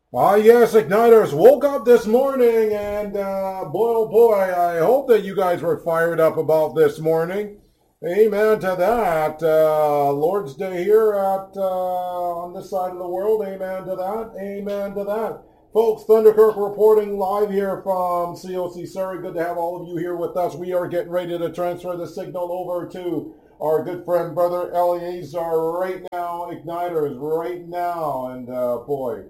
Yes, Igniters woke up this morning and boy, oh boy, I hope that you guys were fired up about this morning. Amen to that. Lord's Day here on this side of the world. Amen to that. Amen to that. Folks, Thunderkirk reporting live here from COC Surrey. Good to have all of you here with us. We are getting ready to transfer the signal over to our good friend, Brother Eleazar, right now. Igniters, right now. And boy,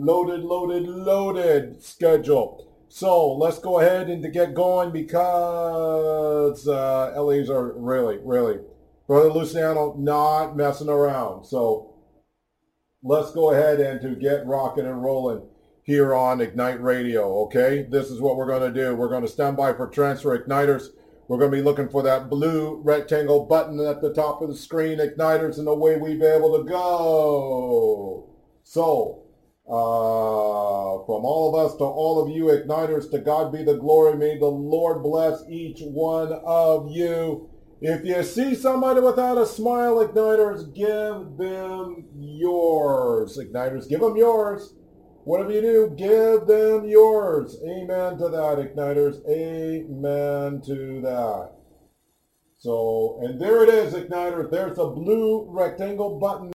loaded schedule. So let's go ahead and to get going because Eleazar really, Brother Luciano not messing around. So let's go ahead and to get rocking and rolling here on Ignite Radio, okay? This is what we're going to do. We're going to stand by for transfer Igniters. We're going to be looking for that blue rectangle button at the top of the screen, Igniters, and away we be able to go. So, from all of us to all of you Igniters, to God be the glory. May the Lord bless each one of you. If you see somebody without a smile, Igniters, give them yours. Igniters, give them yours. Whatever you do, give them yours. Amen to that, Igniters. Amen to that. So, and there it is, Igniters. There's a blue rectangle button.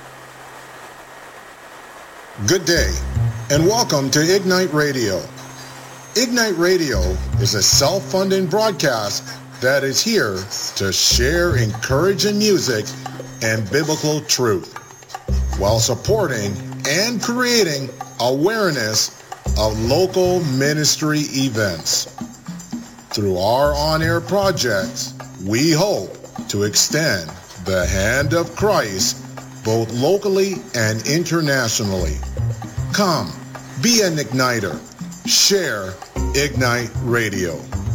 Good day, and welcome to Ignite Radio. Ignite Radio is a self-funding broadcast that is here to share encouraging music and biblical truth while supporting and creating awareness of local ministry events. Through our on-air projects, we hope to extend the hand of Christ both locally and internationally. Come, be an igniter. Share Ignite Radio.